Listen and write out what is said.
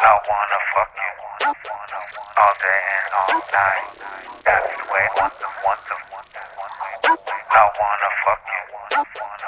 I wanna fuck you all day and all night. That's the way, I wanna fuck you